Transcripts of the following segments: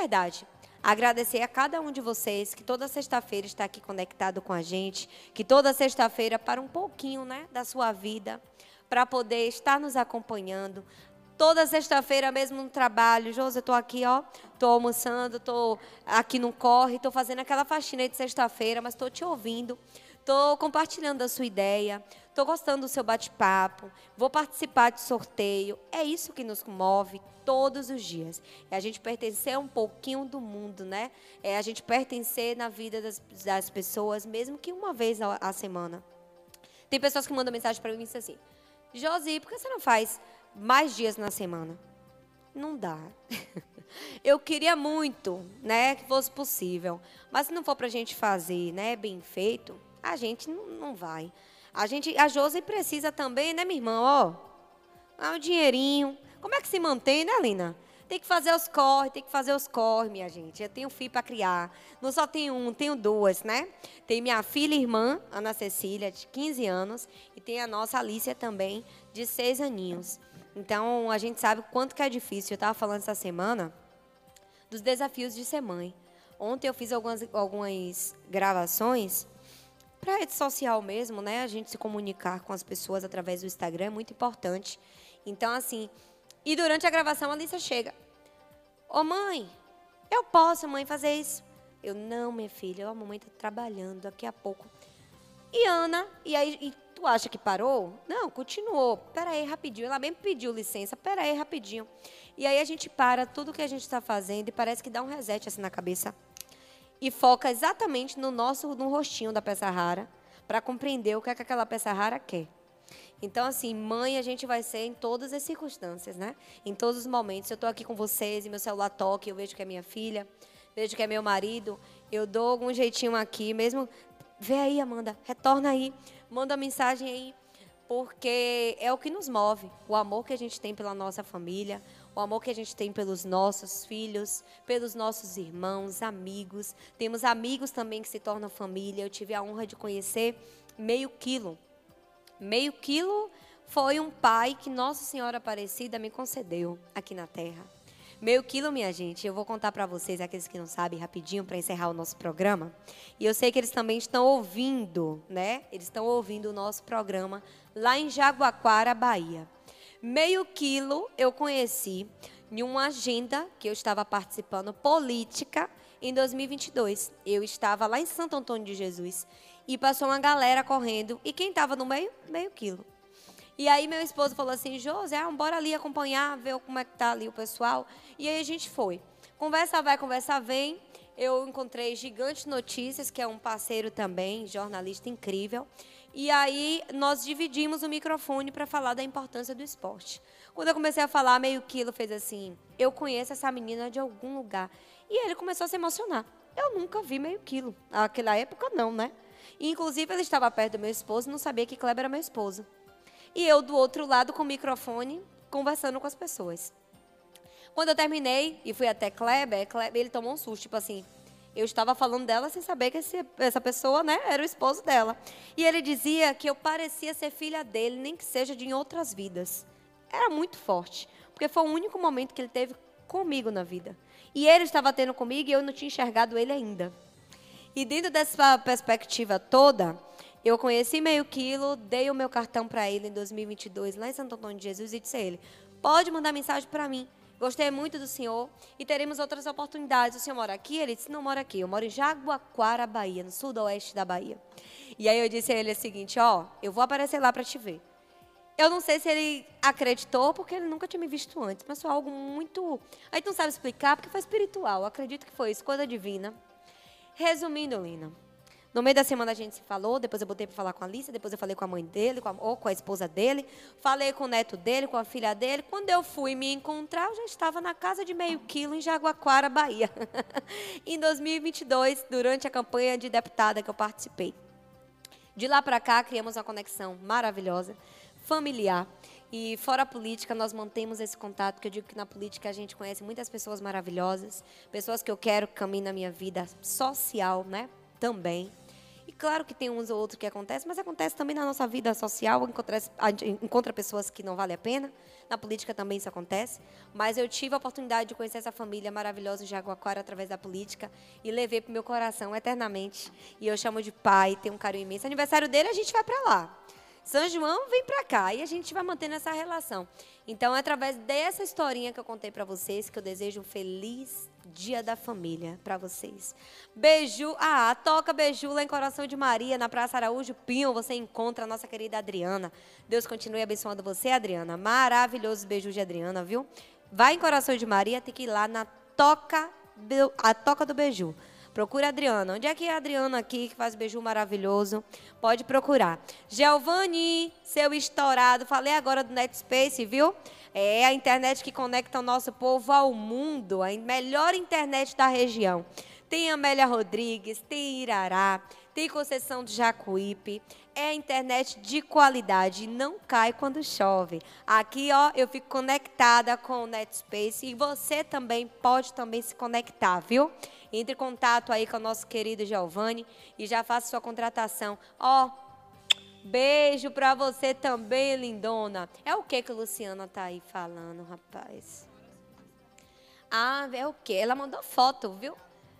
verdade, agradecer a cada um de vocês que toda sexta-feira está aqui conectado com a gente, que toda sexta-feira para um pouquinho, né, da sua vida, para poder estar nos acompanhando. Toda sexta-feira, mesmo no trabalho, Josi, eu estou aqui, ó, estou almoçando, estou aqui no corre, estou fazendo aquela faxina de sexta-feira, mas estou te ouvindo, estou compartilhando a sua ideia, estou gostando do seu bate-papo, vou participar de sorteio. É isso que nos move todos os dias. É a gente pertencer um pouquinho do mundo, né? É a gente pertencer na vida das pessoas, mesmo que uma vez a semana. Tem pessoas que mandam mensagem para mim e dizem assim, Josi, por que você não faz mais dias na semana? Não dá. Eu queria muito, né, que fosse possível. Mas se não for para a gente fazer, né, bem feito, a gente não vai. A Josi precisa também, né, minha irmã? Ó, um dinheirinho. Como é que se mantém, né, Lina? Tem que fazer os corre, minha gente. Eu tenho filho para criar. Não só tenho um, tenho duas, né? Tem minha filha e irmã, Ana Cecília, de 15 anos, e tem a nossa Alícia também, de 6 aninhos. Então, a gente sabe o quanto que é difícil. Eu estava falando essa semana dos desafios de ser mãe. Ontem eu fiz algumas gravações para rede social mesmo, né? A gente se comunicar com as pessoas através do Instagram é muito importante. Então, assim, e durante a gravação a Alícia chega. Ô, mãe, eu posso, mãe, fazer isso? Eu, não, minha filha, a mamãe está trabalhando daqui a pouco. E Ana, e tu acha que parou? Não, continuou. Peraí, rapidinho. Ela bem pediu licença. Peraí, rapidinho. E aí a gente para tudo que a gente está fazendo e parece que dá um reset assim na cabeça. E foca exatamente no rostinho da peça rara, para compreender o que é que aquela peça rara quer. Então, assim, mãe a gente vai ser em todas as circunstâncias, né? Em todos os momentos. Eu estou aqui com vocês e meu celular toca, eu vejo que é minha filha, vejo que é meu marido, eu dou algum jeitinho aqui, mesmo... Vê aí, Amanda, retorna aí, manda mensagem aí, porque é o que nos move, o amor que a gente tem pela nossa família, o amor que a gente tem pelos nossos filhos, pelos nossos irmãos, amigos. Temos amigos também que se tornam família. Eu tive a honra de conhecer Meio Quilo. Meio Quilo foi um pai que Nossa Senhora Aparecida me concedeu aqui na Terra. Meio Quilo, minha gente, eu vou contar para vocês, aqueles que não sabem, rapidinho, para encerrar o nosso programa. E eu sei que eles também estão ouvindo, né? Eles estão ouvindo o nosso programa lá em Jaguaquara, Bahia. Meio Quilo eu conheci em uma agenda que eu estava participando, política, em 2022. Eu estava lá em Santo Antônio de Jesus e passou uma galera correndo. E quem estava no meio? Meio Quilo. E aí meu esposo falou assim, José, bora ali acompanhar, ver como é que tá ali o pessoal. E aí a gente foi. Conversa vai, conversa vem. Eu encontrei Gigante Notícias, que é um parceiro também, jornalista incrível. E aí nós dividimos o microfone para falar da importância do esporte. Quando eu comecei a falar, Meio Quilo fez assim, eu conheço essa menina de algum lugar. E ele começou a se emocionar. Eu nunca vi Meio Quilo. Naquela época não, né? E, inclusive ele estava perto do meu esposo e não sabia que Kleber era meu esposo. E eu do outro lado com o microfone, conversando com as pessoas. Quando eu terminei e fui até Kleber, ele tomou um susto, tipo assim, eu estava falando dela sem saber que essa pessoa, né, era o esposo dela. E ele dizia que eu parecia ser filha dele, nem que seja de outras vidas. Era muito forte, porque foi o único momento que ele teve comigo na vida. E ele estava tendo comigo e eu não tinha enxergado ele ainda. E dentro dessa perspectiva toda, eu conheci Meio Quilo, dei o meu cartão para ele em 2022, lá em Santo Antônio de Jesus, e disse a ele, pode mandar mensagem para mim. Gostei muito do senhor e teremos outras oportunidades. O senhor mora aqui? Ele disse, não mora aqui. Eu moro em Jaguaquara, Bahia, no sudoeste da Bahia. E aí eu disse a ele o seguinte, ó, eu vou aparecer lá para te ver. Eu não sei se ele acreditou, porque ele nunca tinha me visto antes, mas foi algo muito... A gente não sabe explicar, porque foi espiritual. Eu acredito que foi isso, coisa divina. Resumindo, Lina, no meio da semana a gente se falou, depois eu botei para falar com a Alice, depois eu falei com a mãe dele, com a esposa dele, falei com o neto dele, com a filha dele. Quando eu fui me encontrar, eu já estava na casa de Meio Quilo, em Jaguaquara, Bahia, em 2022, durante a campanha de deputada que eu participei. De lá para cá, criamos uma conexão maravilhosa, familiar. E fora a política, nós mantemos esse contato, que eu digo que na política a gente conhece muitas pessoas maravilhosas, pessoas que eu quero que caminhem na minha vida social, né, também. E claro que tem uns ou outros que acontece, mas acontece também na nossa vida social, a gente encontra pessoas que não valem a pena. Na política também isso acontece. Mas eu tive a oportunidade de conhecer essa família maravilhosa de Jaguaquara através da política e levei para o meu coração eternamente. E eu chamo de pai, tenho um carinho imenso. Aniversário dele, a gente vai para lá. São João vem para cá e a gente vai mantendo essa relação. Então, é através dessa historinha que eu contei para vocês que eu desejo um feliz Dia da Família para vocês. Beijo. Toca Beiju lá em Coração de Maria, na Praça Araújo Pinho. Você encontra a nossa querida Adriana. Deus continue abençoando você, Adriana. Maravilhoso Beiju de Adriana, viu? Vai em Coração de Maria, tem que ir lá na a Toca do Beiju. Procura a Adriana. Onde é que é a Adriana aqui, que faz beiju maravilhoso? Pode procurar. Giovanni, seu estourado. Falei agora do Netspace, viu? É a internet que conecta o nosso povo ao mundo. A melhor internet da região. Tem Amélia Rodrigues, tem Irará, tem Conceição do Jacuípe. É internet de qualidade, não cai quando chove. Aqui, ó, eu fico conectada com o Netspace e você também pode se conectar, viu? Entre em contato aí com o nosso querido Giovanni e já faça sua contratação. Ó, beijo pra você também, lindona. É o que a Luciana tá aí falando, rapaz? É o quê? Ela mandou foto, viu?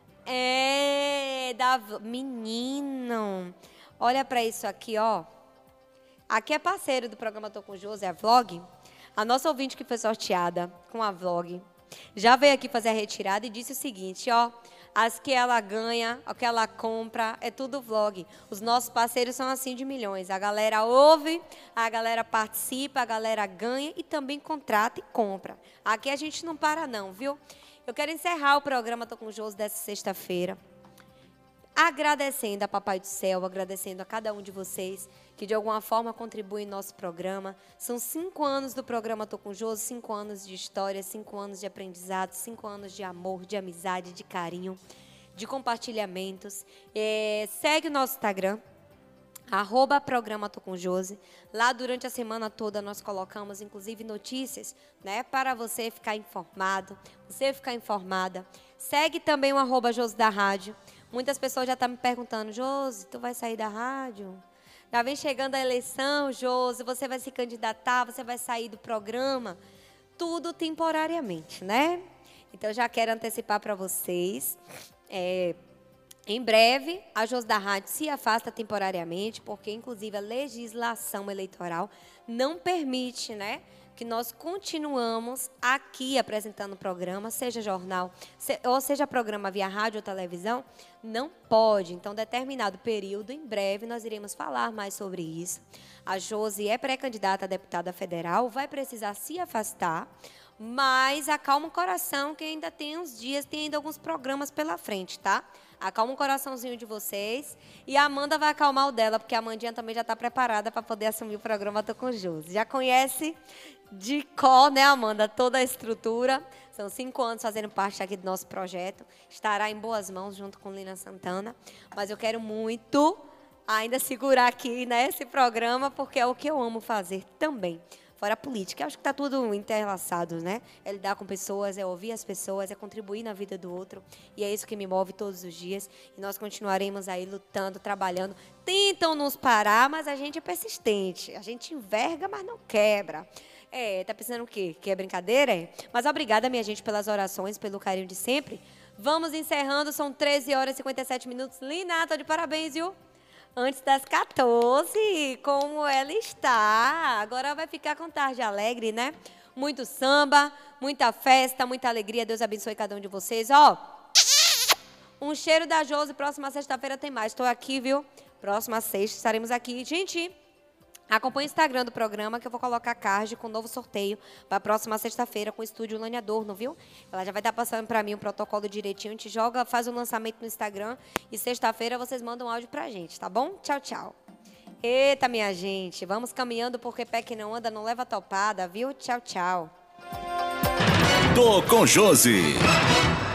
Menino, olha pra isso aqui, ó. Aqui é parceiro do programa Tô com Josi, a Vlog. A nossa ouvinte que foi sorteada com a Vlog já veio aqui fazer a retirada e disse o seguinte, ó. As que ela ganha, o que ela compra, é tudo vlog. Os nossos parceiros são assim de milhões. A galera ouve, a galera participa, a galera ganha e também contrata e compra. Aqui a gente não para não, viu? Eu quero encerrar o programa Tô com Josi dessa sexta-feira, agradecendo a Papai do Céu, agradecendo a cada um de vocês que de alguma forma contribuem no nosso programa. São 5 anos do programa Tô com Josi, 5 anos de história, 5 anos de aprendizado, 5 anos de amor, de amizade, de carinho, de compartilhamentos. Segue o nosso Instagram, @programa Tô com Josi. Lá durante a semana toda nós colocamos, inclusive, notícias, né, para você ficar informado, você ficar informada. Segue também o @Josi da Rádio. Muitas pessoas já estão me perguntando, Josi, tu vai sair da rádio? Já vem chegando a eleição, Josi, você vai se candidatar, você vai sair do programa? Tudo temporariamente, né? Então, já quero antecipar para vocês. Em breve, a Josi da Rádio se afasta temporariamente, porque, inclusive, a legislação eleitoral não permite, né, que nós continuamos aqui apresentando o programa, seja jornal, ou seja programa via rádio ou televisão, não pode. Então, determinado período, em breve, nós iremos falar mais sobre isso. A Josi é pré-candidata a deputada federal, vai precisar se afastar, mas acalma o coração que ainda tem uns dias, tem ainda alguns programas pela frente, tá? Acalma o coraçãozinho de vocês. E a Amanda vai acalmar o dela, porque a Amandinha também já está preparada para poder assumir o programa Tô com Josi. Já conhece de cor, né, Amanda, toda a estrutura. São 5 anos fazendo parte aqui do nosso projeto. Estará em boas mãos junto com Lina Santana. Mas eu quero muito ainda segurar aqui, né, esse programa, porque é o que eu amo fazer também. Fora a política, eu acho que está tudo interlaçado, né? É lidar com pessoas, é ouvir as pessoas, é contribuir na vida do outro. E é isso que me move todos os dias. E nós continuaremos aí lutando, trabalhando. Tentam nos parar, mas a gente é persistente. A gente enverga, mas não quebra. Tá pensando o quê? Que é brincadeira? Mas obrigada, minha gente, pelas orações, pelo carinho de sempre. Vamos encerrando, são 13 horas e 57 minutos. Lina, tô de parabéns, viu? Antes das 14, como ela está. Agora vai ficar com tarde alegre, né? Muito samba, muita festa, muita alegria. Deus abençoe cada um de vocês. Ó, um cheiro da Josi. Próxima sexta-feira tem mais. Estou aqui, viu? Próxima sexta estaremos aqui. Gente, acompanhe o Instagram do programa, que eu vou colocar card com um novo sorteio para a próxima sexta-feira com o estúdio Lânia Adorno, viu? Ela já vai estar passando para mim um protocolo direitinho. A gente joga, faz o lançamento no Instagram e sexta-feira vocês mandam um áudio para a gente, tá bom? Tchau, tchau. Eita, minha gente, vamos caminhando porque pé que não anda não leva topada, viu? Tchau, tchau. Tô com Josi.